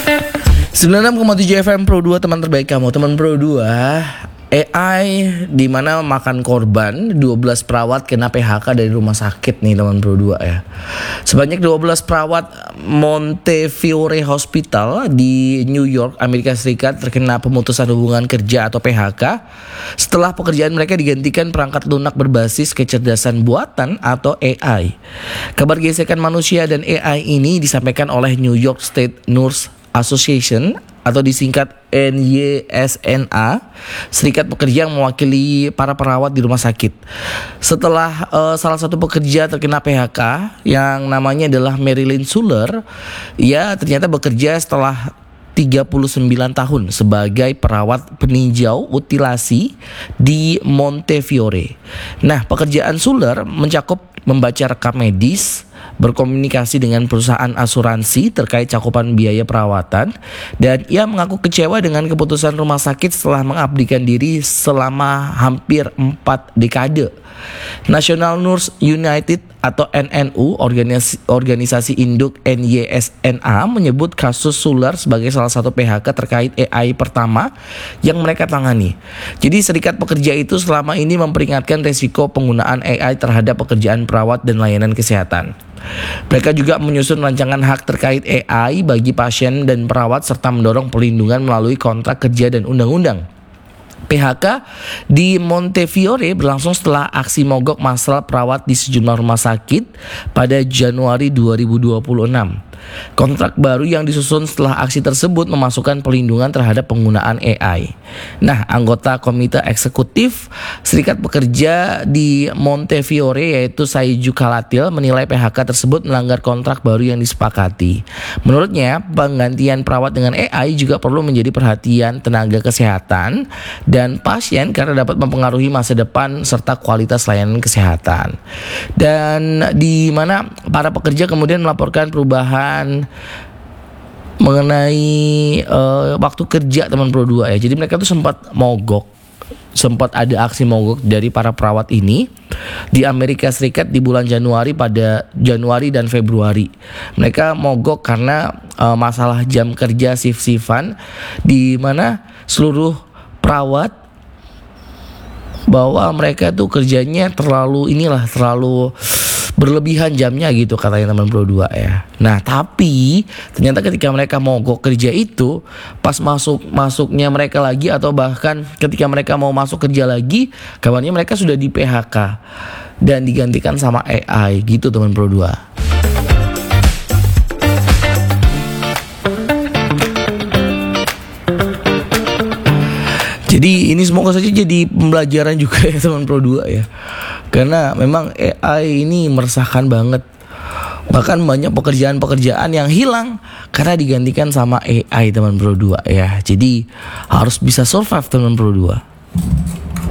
96,7 FM Pro 2, teman terbaik kamu. Teman Pro 2, AI di mana makan korban. 12 perawat kena PHK dari rumah sakit nih teman Pro 2 ya. Sebanyak 12 perawat Montefiore Hospital di New York, Amerika Serikat terkena pemutusan hubungan kerja atau PHK setelah pekerjaan mereka digantikan perangkat lunak berbasis kecerdasan buatan atau AI. Kabar gesekan manusia dan AI ini disampaikan oleh New York State Nurse Association atau disingkat NYSNA, serikat pekerja yang mewakili para perawat di rumah sakit. Setelah salah satu pekerja terkena PHK yang namanya adalah Marilyn Suller, ia ternyata bekerja setelah 39 tahun sebagai perawat peninjau mutilasi di Montefiore. Nah, pekerjaan Suller mencakup membaca rekam medis, berkomunikasi dengan perusahaan asuransi terkait cakupan biaya perawatan, dan ia mengaku kecewa dengan keputusan rumah sakit setelah mengabdikan diri selama hampir 4 dekade. National Nurse United atau NNU, organisasi induk NYSNA, menyebut kasus Suller sebagai salah satu PHK terkait AI pertama yang mereka tangani. Jadi serikat pekerja itu selama ini memperingatkan resiko penggunaan AI terhadap pekerjaan perawat dan layanan kesehatan. Mereka juga menyusun rancangan hak terkait AI bagi pasien dan perawat serta mendorong perlindungan melalui kontrak kerja dan undang-undang. PHK di Montefiore berlangsung setelah aksi mogok massal perawat di sejumlah rumah sakit pada Januari 2026. Kontrak baru yang disusun setelah aksi tersebut memasukkan perlindungan terhadap penggunaan AI. Nah, anggota komite eksekutif serikat pekerja di Montefiore yaitu Saiju Kalatil menilai PHK tersebut melanggar kontrak baru yang disepakati. Menurutnya, penggantian perawat dengan AI juga perlu menjadi perhatian tenaga kesehatan dan pasien karena dapat mempengaruhi masa depan serta kualitas layanan kesehatan. Dan di mana para pekerja kemudian melaporkan perubahan mengenai waktu kerja teman Pro 2 ya. Jadi mereka tuh sempat ada aksi mogok dari para perawat ini di Amerika Serikat di bulan pada Januari dan Februari. Mereka mogok karena masalah jam kerja shift-shiftan, di mana seluruh perawat bahwa mereka tuh kerjanya terlalu berlebihan jamnya gitu katanya teman Pro 2 ya. Nah, tapi ternyata ketika mereka mogok kerja itu, pas masuknya mereka lagi atau bahkan ketika mereka mau masuk kerja lagi, kabarnya mereka sudah di PHK dan digantikan sama AI gitu teman Pro 2. Jadi ini semoga saja jadi pembelajaran juga ya teman Pro 2 ya. Karena memang AI ini meresahkan banget. Bahkan banyak pekerjaan-pekerjaan yang hilang karena digantikan sama AI teman Pro 2 ya. Jadi harus bisa survive teman Pro 2.